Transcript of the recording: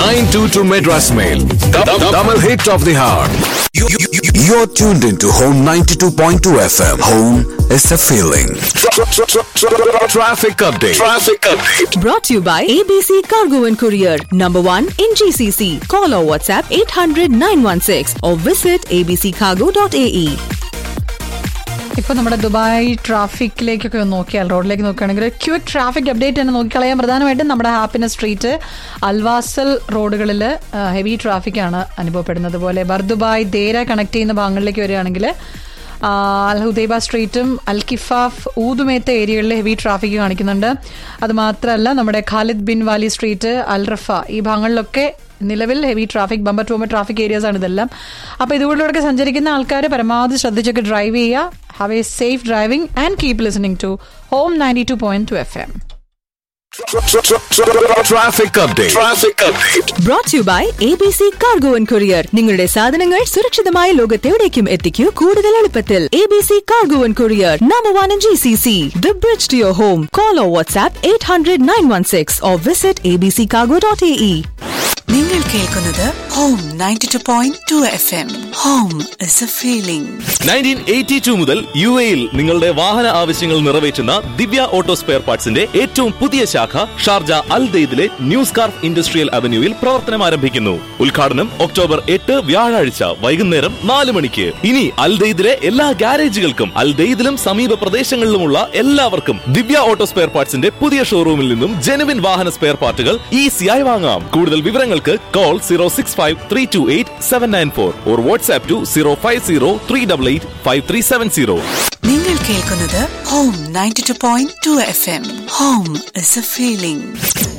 922 Madras Mail. Double hit of the hour. You're tuned into Home 92.2 FM. Home is a feeling. Traffic update. Brought to you by ABC Cargo and Courier. Number 1 in GCC. Call or WhatsApp 800-916 or visit abccargo.ae. ഇപ്പോൾ നമ്മുടെ Dubai ട്രാഫിക്കിലേക്കൊക്കെ ഒന്ന് നോക്കിയാൽ, റോഡിലേക്ക് നോക്കുകയാണെങ്കിൽ quick traffic update തന്നെ നോക്കിക്കളയാൻ. പ്രധാനമായിട്ടും നമ്മുടെ happiness street, Al Wasl റോഡുകളിൽ ഹെവി ട്രാഫിക്കാണ് അനുഭവപ്പെടുന്നത്. അതുപോലെ ബർദുബായ് ദേര കണക്ട് ചെയ്യുന്ന ഭാഗങ്ങളിലേക്ക് വരികയാണെങ്കിൽ അൽ ഹുദൈബ സ്ട്രീറ്റും അൽ കിഫാഫ് ഊദുമേത്ത ഏരിയകളിൽ ഹെവി ട്രാഫിക് കാണിക്കുന്നുണ്ട്. അതുമാത്രമല്ല നമ്മുടെ ഖാലിദ് ബിൻ വാലി സ്ട്രീറ്റ്, അൽ റഫ ഈ ഭാഗങ്ങളിലൊക്കെ നിലവിൽ heavy traffic, bumper to bumper traffic areas ആണ് ഇതെല്ലാം. അപ്പോൾ ഇതുകളിലൂടെ സഞ്ചരിക്കുന്ന ആൾക്കാർ പരമാവധി ശ്രദ്ധിച്ചൊക്കെ ഡ്രൈവ് ചെയ്യുക. Have A safe driving and keep listening to home 92.2 FM. Traffic update. Brought to you by ABC Cargo and Courier. നിങ്ങളുടെ സാധനങ്ങൾ സുരക്ഷിതമായ ലോകത്തെവിടേക്കും എത്തിക്കൂ കൂടുതൽ എളുപ്പത്തിൽ. ABC Cargo and Courier, number 1 in GCC. The bridge to your home. Call or WhatsApp 800-916 or visit abccargo.ae. നിങ്ങൾ കേൾക്കുന്നത് home 92.2 FM. Home is a feeling. 1982 മുതൽ UAE-ൽ നിങ്ങളുടെ വാഹന ആവശ്യങ്ങൾ നിറവേറ്റുന്ന ദിവ്യ ഓട്ടോ സ്പെയർ പാർട്സിന്റെ ഏറ്റവും പുതിയ ശാഖ Sharjah Al ദെയ്ദിലെ new scarf industrial അവന്യൂവിൽ പ്രവർത്തനം ആരംഭിക്കുന്നു. ഉദ്ഘാടനം ഒക്ടോബർ 8 വ്യാഴാഴ്ച വൈകുന്നേരം 4 മണിക്ക്. ഇനി അൽ ദെയ്ദിലെ എല്ലാ ഗാരേജുകൾക്കും അൽ ദെയ്ദിലും സമീപ പ്രദേശങ്ങളിലുമുള്ള എല്ലാവർക്കും ദിവ്യ ഓട്ടോ സ്പെയർ പാർട്സിന്റെ പുതിയ ഷോറൂമിൽ നിന്നും ജെനുവിൻ വാഹന സ്പെയർ പാർട്ടുകൾ ഈസിയായി വാങ്ങാം. കൂടുതൽ വിവരങ്ങൾക്ക് call 065-328-794 or WhatsApp to 050-388-5370. നിങ്ങൾ കേൾക്കുന്നത് home 92.2 FM. Home is a feeling.